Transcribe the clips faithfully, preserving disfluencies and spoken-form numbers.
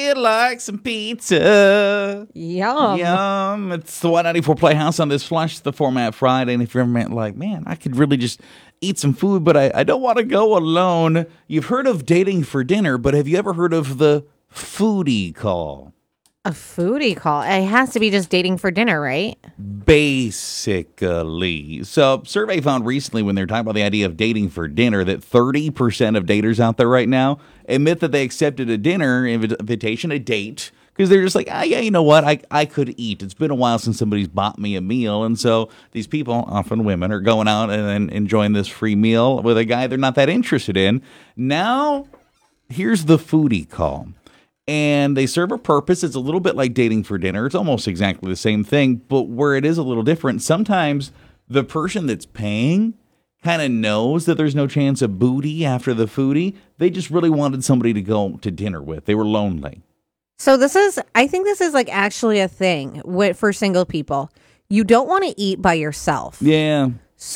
feel like some pizza. Yum. Yum. It's the Y ninety-four Playhouse on this Flush the Format Friday. And if you're ever like, man, I could really just eat some food, but I, I don't want to go alone. You've heard of dating for dinner, but have you ever heard of the foodie call? A foodie call. It has to be just dating for dinner, right? Basically. So, survey found recently when they're talking about the idea of dating for dinner that thirty percent of daters out there right now admit that they accepted a dinner invitation, a date, because they're just like, ah, yeah, you know what? I, I could eat. It's been a while since somebody's bought me a meal. And so these people, often women, are going out and, and enjoying this free meal with a guy they're not that interested in. Now, here's the foodie call. And they serve a purpose. It's a little bit like dating for dinner. It's almost exactly the same thing, but where it is a little different, sometimes the person that's paying kind of knows that there's no chance of booty after the foodie. They just really wanted somebody to go to dinner with. They were lonely. So this is, I think this is like actually a thing with, for single people. You don't want to eat by yourself. Yeah.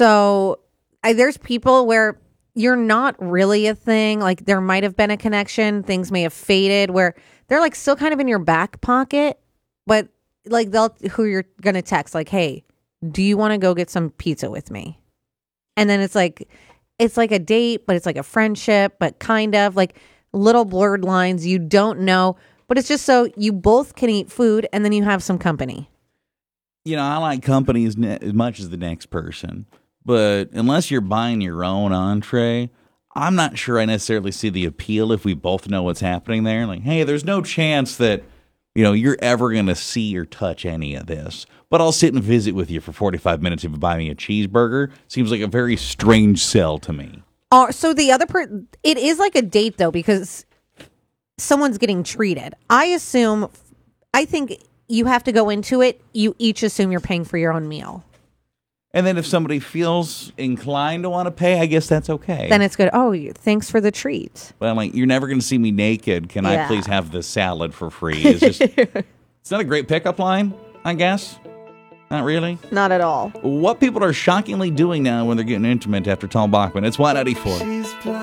So I, there's people where you're not really a thing. Like there might have been a connection. Things may have faded where they're like still kind of in your back pocket, but like they'll, who you're going to text like, hey, do you want to go get some pizza with me? And then it's like, it's like a date, but it's like a friendship, but kind of like little blurred lines. You don't know, but it's just so you both can eat food and then you have some company. You know, I like company as, ne- as much as the next person. But unless you're buying your own entree, I'm not sure I necessarily see the appeal if we both know what's happening there. Like, hey, there's no chance that, you know, you're ever going to see or touch any of this. But I'll sit and visit with you for forty-five minutes if you buy me a cheeseburger. Seems like a very strange sell to me. Uh, so the other part, it is like a date, though, because someone's getting treated. I assume, I think you have to go into it. You each assume you're paying for your own meal. And then if somebody feels inclined to want to pay, I guess that's okay. Then it's good. Oh, thanks for the treat. Well, like, you're never going to see me naked. Can Yeah. I please have the salad for free? It's just, it's not a great pickup line, I guess. Not really. Not at all. What people are shockingly doing now when they're getting intimate after Tom Bachman. It's Y ninety-four.